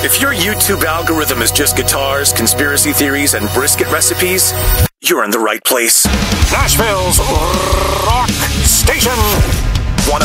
If your YouTube algorithm is just guitars, conspiracy theories, and brisket recipes, you're in the right place. Nashville's Rock Station.